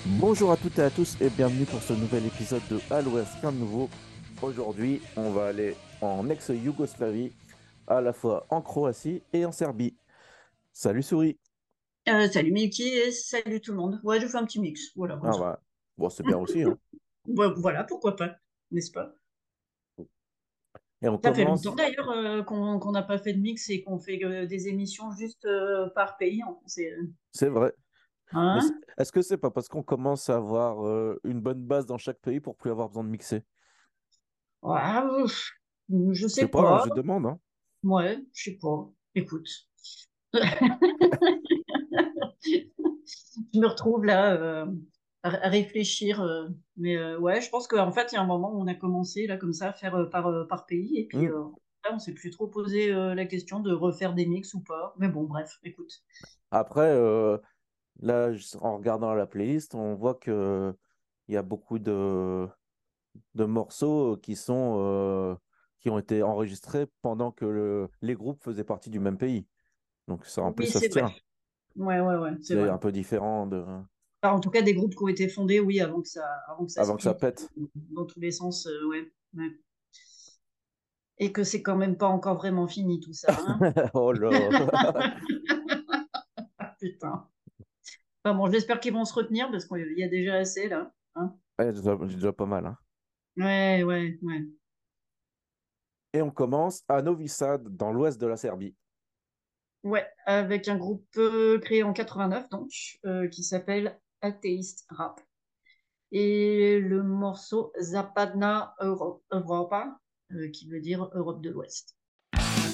Bonjour à toutes et à tous et bienvenue pour ce nouvel épisode de À l'Ouest, qu'un de nouveau. Aujourd'hui, on va aller en ex-Yougoslavie, à la fois en Croatie et en Serbie. Salut Souris. Salut Miki et salut tout le monde. Ouais, je fais un petit mix, voilà, comme Ah ça. bah, bon, c'est bien aussi, hein. Voilà, pourquoi pas, n'est-ce pas? Et on Ça fait longtemps commence, d'ailleurs qu'on n'a pas fait de mix et qu'on fait des émissions juste par pays, hein. c'est vrai. Mais Hein? est-ce que c'est pas parce qu'on commence à avoir une bonne base dans chaque pays pour plus avoir besoin de mixer? Ouais, je Je sais sais pas, pas. je demande, hein. Ouais, je sais pas. Écoute, je me retrouve là à réfléchir. Mais ouais, je pense qu'en fait, il y a un moment où on a commencé là comme ça à faire par pays et puis Hmm. là, on s'est plus trop posé la question de refaire des mix ou pas. Mais bon, bref, écoute. Après, là, en regardant la playlist, on voit que il y a beaucoup de morceaux qui ont été enregistrés pendant que les groupes faisaient partie du même pays. Donc ça, en plus, Oui, ça c'est se vrai. tient. Ouais, ouais, ouais, c'est C'est vrai. un peu différent Enfin, en tout cas, des groupes qui ont été fondés, oui, avant que ça avant que ça split pète. dans tous les sens, ouais, ouais. Et que c'est quand même pas encore vraiment fini tout ça, hein. Oh là. Ah, putain. Enfin bon, j'espère qu'ils vont se retenir parce qu'il y a déjà assez là, hein. Ouais, j'ai déjà pas mal, hein. Ouais, ouais, ouais. Et on commence à Novi Sad, dans l'ouest de la Serbie. Ouais, avec un groupe créé en 89, donc, qui s'appelle Atheist Rap. Et le morceau Zapadna Europa, qui veut dire Europe de l'Ouest.